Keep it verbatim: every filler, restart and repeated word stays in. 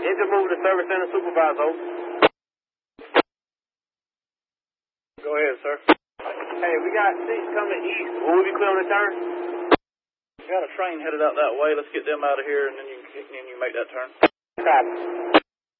Engine move to service center supervisor. Go ahead, sir. Hey, we got six coming east. Will we be clear on the turn? We got a train headed out that way. Let's get them out of here, and then you, then you make that turn. Copy.